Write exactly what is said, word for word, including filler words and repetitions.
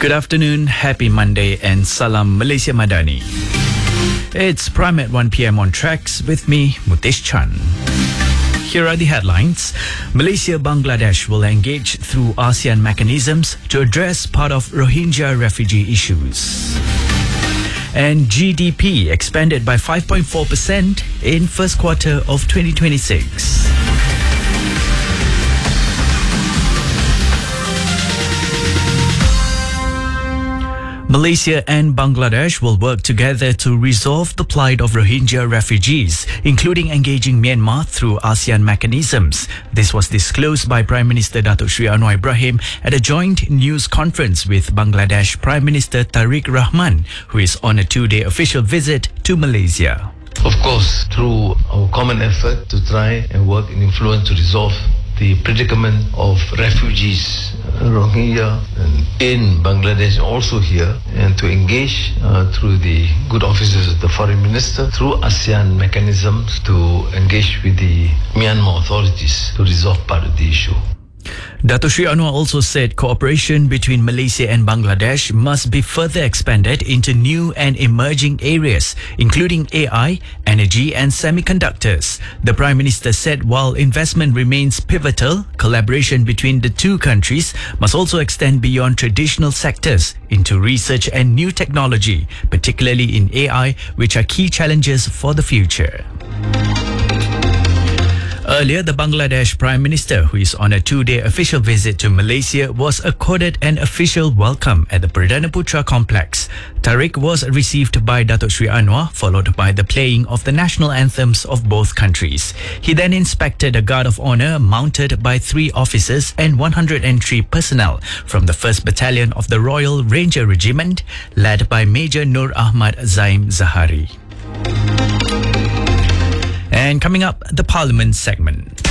Good afternoon, happy Monday and Salam Malaysia Madani. It's Prime at one p.m. on Tracks with me, Mutesh Chan. Here are the headlines. Malaysia Bangladesh will engage through ASEAN mechanisms to address part of Rohingya refugee issues. And G D P expanded by five point four percent in first quarter of twenty twenty-six. Malaysia and Bangladesh will work together to resolve the plight of Rohingya refugees, including engaging Myanmar through ASEAN mechanisms. This was disclosed by Prime Minister Datuk Seri Anwar Ibrahim at a joint news conference with Bangladesh Prime Minister Tariq Rahman, who is on a two-day official visit to Malaysia. Of course, through our common effort to try and work and influence to resolve the predicament of refugees, uh, Rohingya, in Bangladesh, also here, and to engage uh, through the good offices of the Foreign Minister, through ASEAN mechanisms to engage with the Myanmar authorities to resolve part of the issue. Datuk Seri Anwar also said cooperation between Malaysia and Bangladesh must be further expanded into new and emerging areas, including A I, energy and semiconductors. The Prime Minister said while investment remains pivotal, collaboration between the two countries must also extend beyond traditional sectors into research and new technology, particularly in A I, which are key challenges for the future. Earlier, the Bangladesh Prime Minister, who is on a two-day official visit to Malaysia, was accorded an official welcome at the Perdana Putra complex. Tariq was received by Datuk Seri Anwar, followed by the playing of the national anthems of both countries. He then inspected a guard of honour mounted by three officers and one hundred three personnel from the first Battalion of the Royal Ranger Regiment, led by Major Nur Ahmad Zaim Zahari. And coming up, the Parliament segment.